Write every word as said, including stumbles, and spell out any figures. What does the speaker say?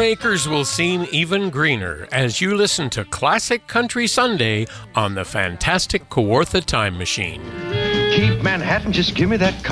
acres will seem even greener as you listen to Classic Country Sunday on the fantastic Kawartha Time Machine. Keep Manhattan, just give me that